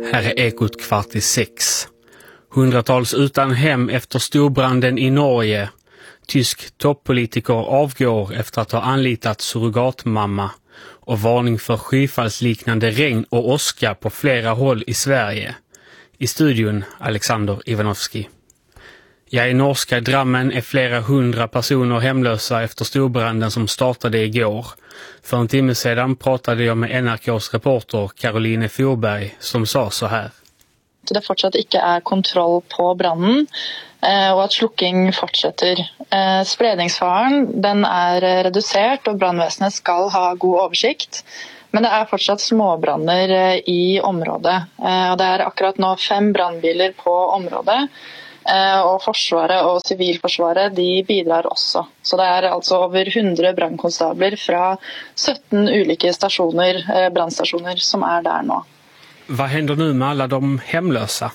Här är Ekot 5:45. Hundratals utan hem efter storbranden i Norge. Tysk toppolitiker avgår efter att ha anlitat surrogatmamma. Och varning för skyfallsliknande regn och åska på flera håll i Sverige. I studion Alexander Ivanovski. I norska Drammen är flera hundra personer hemlösa efter storbranden som startade igår. För en timme sedan pratade jag med NRKs reporter Caroline Fjordberg som sa så här. Det fortsatt ikke er kontroll på branden, og at slukking fortsetter. Spredningsfaren den er redusert, og brandvesenet skal ha god oversikt. Men det er fortsatt småbrander i området. Og det er akkurat nå 5 brandbiler på området. Og Forsvaret og Sivilforsvaret de bidrar også. Så det er altså over 100 brandkonstabler fra 17 ulike brandstasjoner som er der nå. Vad händer nu med alla de hemlösa?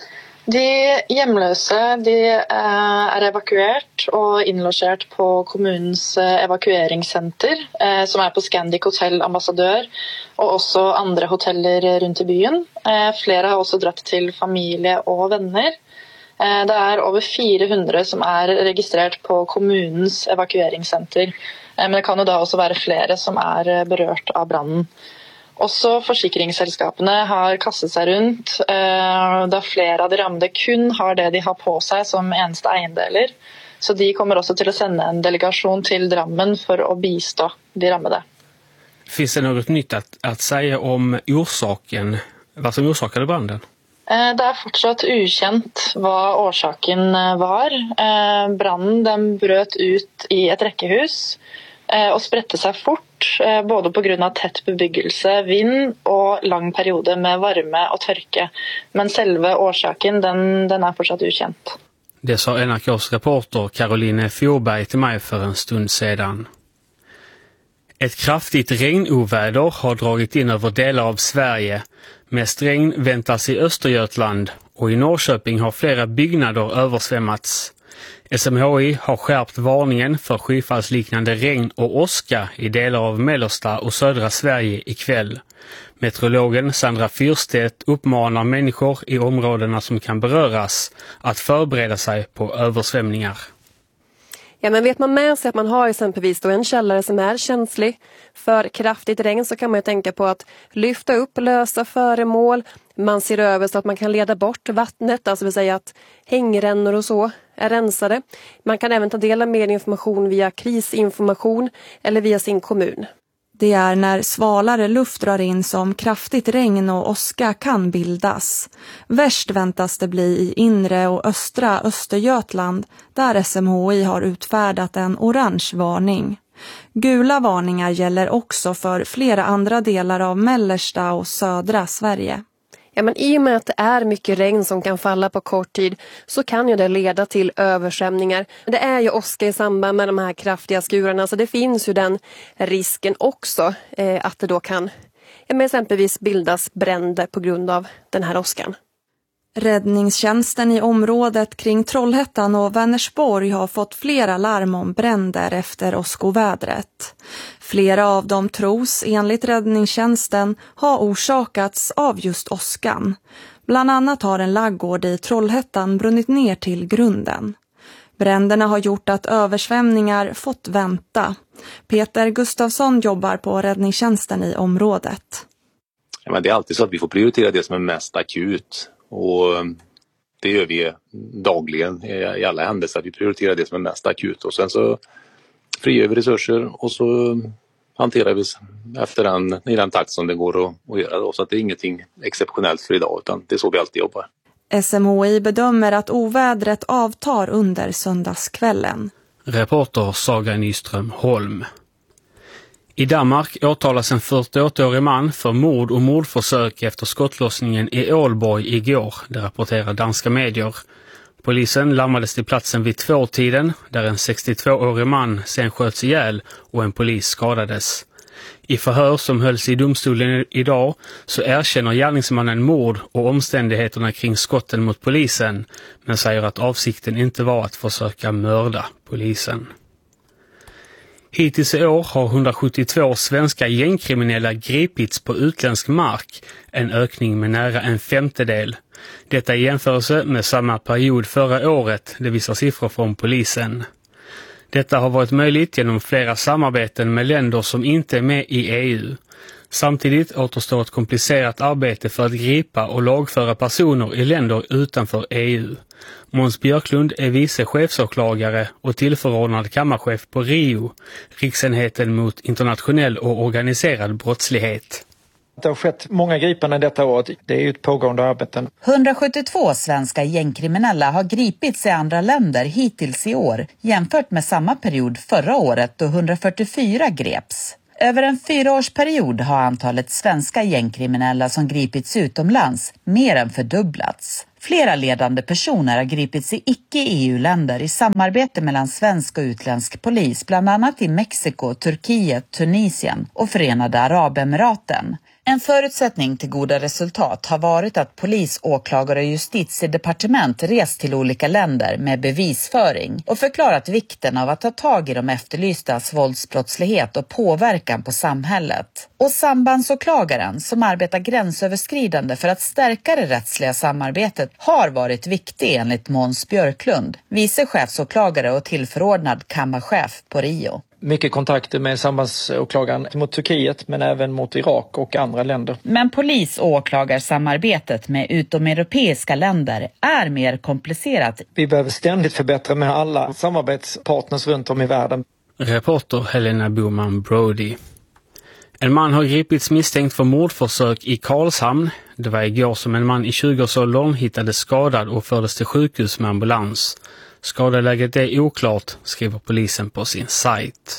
De hjemløse de er evakuert og innlosjert på kommunens evakueringssenter, som er på Scandic Hotel Ambassadør, og også andre hoteller rundt i byen. Flere har også dratt til familie og venner. Det er over 400 som er registrert på kommunens evakueringssenter, men det kan jo da også være flere som er berørt av branden. Også forsikringsselskapene har kastet seg rundt, da flere av de rammede kun har det de har på seg som eneste eiendeler. Så de kommer også til å sende en delegasjon til Drammen for å bistå de rammede. Finns det något nytt att säga om orsaken, vad som orsakade branden? Det er fortsatt ukjent hva årsaken var. Branden den brøt ut i et rekkehus og spredte seg fort, både på grunn av tett bebyggelse, vind og lang periode med varme og tørke. Men selve årsaken den er fortsatt ukjent. Det sa NRKs reporter Caroline Fjordberg till mig för en stund sedan. Ett kraftigt regnoväder har dragit in över delar av Sverige. Mest regn väntas i Östergötland och i Norrköping har flera byggnader översvämmats. SMHI har skärpt varningen för skyfallsliknande regn och åska i delar av mellersta och södra Sverige ikväll. Meteorologen Sandra Fyrstedt uppmanar människor i områdena som kan beröras att förbereda sig på översvämningar. Ja, men vet man med sig att man har exempelvis då en källare som är känslig för kraftigt regn, så kan man ju tänka på att lyfta upp lösa föremål. Man ser över så att man kan leda bort vattnet, alltså vill säga att hängrännor och så är rensade. Man kan även ta del av mer information via krisinformation eller via sin kommun. Det är när svalare luft drar in som kraftigt regn och åska kan bildas. Värst väntas det bli i inre och östra Östergötland, där SMHI har utfärdat en orange varning. Gula varningar gäller också för flera andra delar av mellersta och södra Sverige. Ja, men i och med att det är mycket regn som kan falla på kort tid så kan ju det leda till översvämningar. Det är ju åska i samband med de här kraftiga skurarna, så det finns ju den risken också att det då kan exempelvis bildas bränder på grund av den här åskan. Räddningstjänsten i området kring Trollhättan och Vänersborg har fått flera larm om bränder efter åskovädret. Flera av dem tros enligt räddningstjänsten ha orsakats av just åskan. Bland annat har en laggård i Trollhättan brunnit ner till grunden. Bränderna har gjort att översvämningar fått vänta. Peter Gustafsson jobbar på räddningstjänsten i området. Ja, men det är alltid så att vi får prioritera det som är mest akut. Och det gör vi dagligen i alla händelser. Vi prioriterar det som är mest akut. Och sen så frigör vi resurser och så hanterar vi efter i den takt som det går att göra. Då. Så att det är ingenting exceptionellt för idag, utan det är så vi alltid jobbar. SMHI bedömer att ovädret avtar under söndagskvällen. Reporter Saga Nyström Holm. I Danmark åtalas en 48-årig man för mord och mordförsök efter skottlossningen i Ålborg igår, det rapporterar danska medier. Polisen larmades till platsen vid 2-tiden, där en 62-årig man sen sköts ihjäl och en polis skadades. I förhör som hölls i domstolen idag så erkänner gärningsmannen mord och omständigheterna kring skotten mot polisen, men säger att avsikten inte var att försöka mörda polisen. Hittills i år har 172 svenska gängkriminella gripits på utländsk mark, en ökning med nära en femtedel. Detta i jämförelse med samma period förra året, det visar siffror från polisen. Detta har varit möjligt genom flera samarbeten med länder som inte är med i EU. Samtidigt återstår ett komplicerat arbete för att gripa och lagföra personer i länder utanför EU. Måns Björklund är vice chefsåklagare och tillförordnad kammarchef på RIO, Riksenheten mot internationell och organiserad brottslighet. Det har skett många gripanden detta år. Det är ju ett pågående arbete. 172 svenska gängkriminella har gripits i andra länder hittills i år, jämfört med samma period förra året då 144 greps. Över en 4-årsperiod har antalet svenska gängkriminella som gripits utomlands mer än fördubblats. Flera ledande personer har gripits i icke-EU-länder i samarbete mellan svensk och utländsk polis, bland annat i Mexiko, Turkiet, Tunisien och Förenade Arabemiraten. En förutsättning till goda resultat har varit att polis, åklagare och justitiedepartement rest till olika länder med bevisföring och förklarat vikten av att ta tag i de efterlystas våldsbrottslighet och påverkan på samhället. Och sambandsåklagaren, som arbetar gränsöverskridande för att stärka det rättsliga samarbetet, har varit viktig enligt Måns Björklund, vice chefsåklagare och tillförordnad kammarchef på RIO. Mycket kontakter med sambandsåklagaren mot Turkiet men även mot Irak och andra länder. Men polis- och åklagarsamarbetet med utomeuropeiska länder är mer komplicerat. Vi behöver ständigt förbättra med alla samarbetspartners runt om i världen. Reporter Helena Boman Brody. En man har gripits misstänkt för mordförsök i Karlshamn. Det var igår som en man i 20-årsåldern hittades skadad och fördes till sjukhus med ambulans. Skadeläget är oklart, skriver polisen på sin sajt.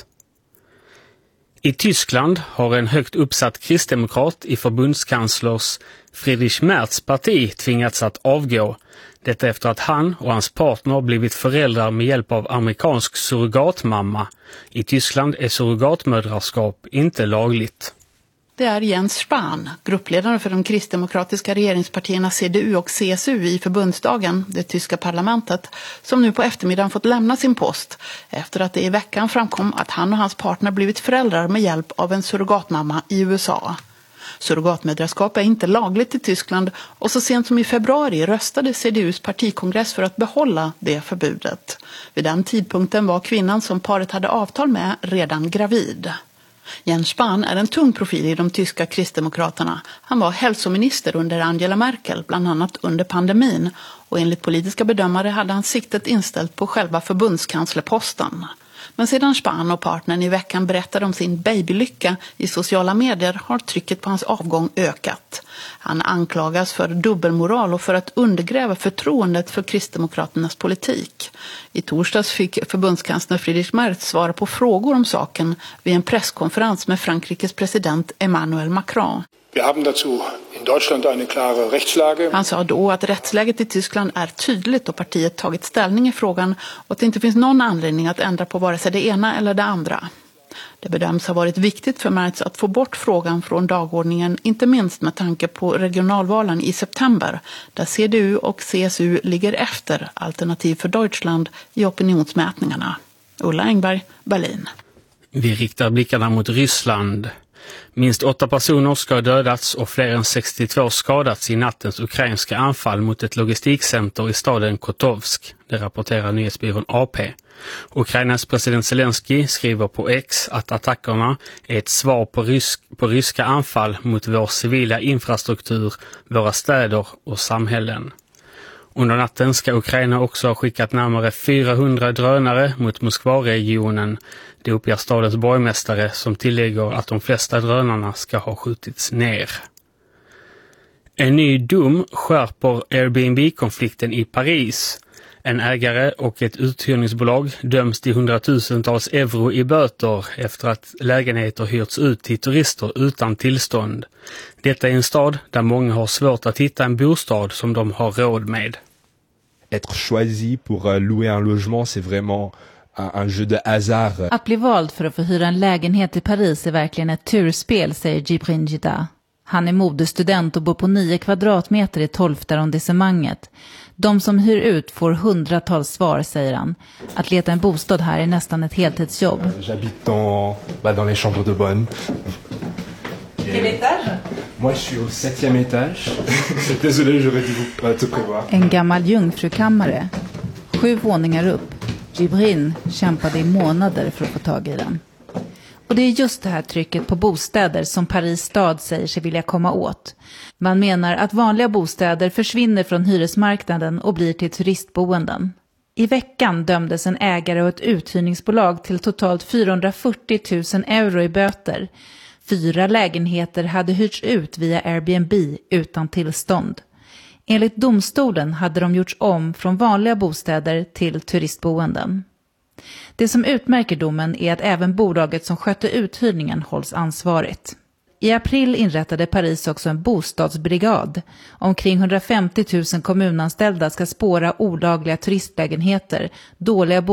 I Tyskland har en högt uppsatt kristdemokrat i förbundskanslers Friedrich Merz parti tvingats att avgå. Detta efter att han och hans partner blivit föräldrar med hjälp av amerikansk surrogatmamma. I Tyskland är surrogatmödraskap inte lagligt. Det är Jens Spahn, gruppledare för de kristdemokratiska regeringspartierna CDU och CSU i förbundsdagen, det tyska parlamentet, som nu på eftermiddagen fått lämna sin post efter att det i veckan framkom att han och hans partner blivit föräldrar med hjälp av en surrogatmamma i USA. Surrogatmödraskap är inte lagligt i Tyskland och så sent som i februari röstade CDUs partikongress för att behålla det förbudet. Vid den tidpunkten var kvinnan som paret hade avtal med redan gravid. Jens Spahn är en tung profil i de tyska kristdemokraterna. Han var hälsominister under Angela Merkel, bland annat under pandemin, och enligt politiska bedömare hade han siktet inställt på själva förbundskanslerposten. Men sedan Spahn och partnern i veckan berättade om sin babylycka i sociala medier har trycket på hans avgång ökat. Han anklagas för dubbelmoral och för att undergräva förtroendet för kristdemokraternas politik. I torsdags fick förbundskansler Friedrich Merz svara på frågor om saken vid en presskonferens med Frankrikes president Emmanuel Macron. Wir haben dazu in Deutschland eine klare Rechtslage. Han sa då att rättsläget i Tyskland är tydligt och partiet tagit ställning i frågan och att det inte finns någon anledning att ändra på vare sig det ena eller det andra. Det bedöms ha varit viktigt för Merz att få bort frågan från dagordningen, inte minst med tanke på regionalvalen i september, där CDU och CSU ligger efter Alternativ för Deutschland i opinionsmätningarna. Ulla Engberg, Berlin. Vi riktar blickarna mot Ryssland. Minst 8 personer ska ha dödats och fler än 62 skadats i nattens ukrainska anfall mot ett logistikcenter i staden Kotovsk, det rapporterar nyhetsbyrån AP. Ukrainas president Zelensky skriver på X att attackerna är ett svar på ryska anfall mot vår civila infrastruktur, våra städer och samhällen. Under natten ska Ukraina också ha skickat närmare 400 drönare mot Moskva-regionen. Det uppger stadens borgmästare som tillägger att de flesta drönarna ska ha skjutits ner. En ny dom skärper Airbnb-konflikten i Paris. En ägare och ett uthyrningsbolag döms till 100,000-tals euro i böter efter att lägenheter hyrts ut till turister utan tillstånd. Detta är en stad där många har svårt att hitta en bostad som de har råd med. Être choisi pour louer un logement, c'est vraiment un jeu de hasard. Att bli vald för att få hyra en lägenhet i Paris är verkligen ett turspel, säger Jibrin Jida. Han är modestudent och bor på 9 kvadratmeter i 12:e arrondissemanget. De som hyr ut får hundratals svar, säger han. Att leta en bostad här är nästan ett heltidsjobb. J'habite dans les chambres de bonne. Quel étage? Moi je suis au 7e étage. Désolé, j'aurais dû te prévoir. En gammal jungfrukammare. 7 våningar upp. Jibrin kämpade i månader för att få tag i den. Och det är just det här trycket på bostäder som Paris stad säger sig vilja komma åt. Man menar att vanliga bostäder försvinner från hyresmarknaden och blir till turistboenden. I veckan dömdes en ägare och ett uthyrningsbolag till totalt 440 000 euro i böter. 4 lägenheter hade hyrts ut via Airbnb utan tillstånd. Enligt domstolen hade de gjorts om från vanliga bostäder till turistboenden. Det som utmärker domen är att även bolaget som skötte uthyrningen hålls ansvarigt. I april inrättade Paris också en bostadsbrigad. Omkring 150 000 kommunanställda ska spåra olagliga turistlägenheter, dåliga